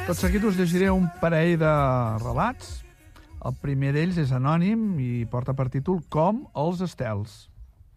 Tot seguit us llegiré un parell de relats. El primer d'ells és anònim i porta per títol Com els estels.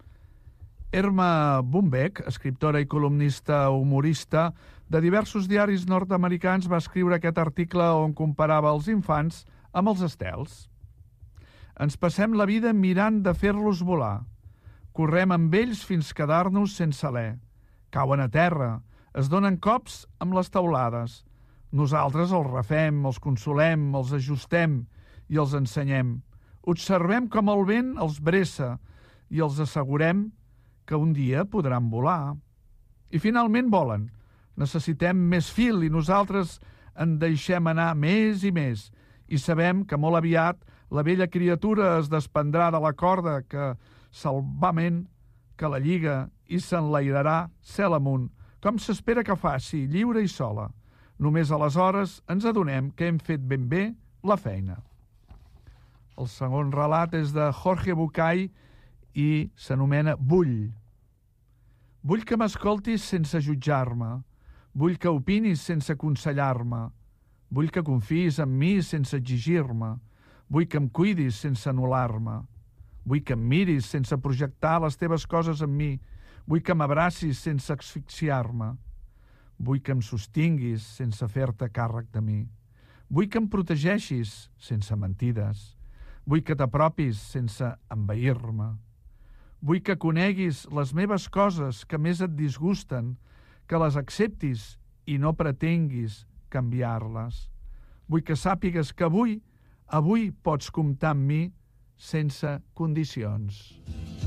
Irma Bumbeck, escriptora i columnista humorista de diversos diaris nord-americans, va escriure aquest article on comparava els infants amb els estels. Ens passem la vida mirant de fer-los volar. Correm amb ells fins quedar-nos sense alè. Cauen a terra, es donen cops amb les teulades. Nosaltres els refem, els consolem, els ajustem i els ensenyem. Observem com el vent els bressa i els assegurem que un dia podran volar. I finalment volen. Necessitem més fil i nosaltres en deixem anar més i més. I sabem que molt aviat la vella criatura es desprendrà de la corda que salvament que la lliga i s'enlairarà cel amunt, com s'espera que faci, lliure i sola. Només aleshores ens adonem que hem fet ben bé la feina. El segon relat és de Jorge Bucay i s'anomena Vull. Vull que m'escoltis sense jutjar-me. Vull que opinis sense aconsellar-me. Vull que confiïs en mi sense exigir-me. Vull que em cuidis sense anul·lar-me. Vull que em miris sense projectar les teves coses en mi. Vull que m'abracis sense asfixiar-me. Vull que em sostinguis sense fer-te càrrec de mi. Vull que em protegeixis sense mentides. Vull que t'apropis sense envair-me. Vull que coneguis les meves coses que més et disgusten, que les acceptis i no pretenguis canviar-les. Vull que sàpigues que avui pots comptar amb mi sense condicions.